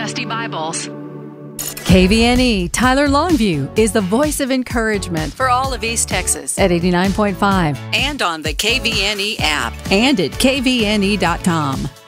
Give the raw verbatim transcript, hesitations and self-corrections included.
Dynasty Bibles. K V N E Tyler Longview is the voice of encouragement for all of East Texas at eighty-nine point five And on the K V N E app. and at K V N E dot com.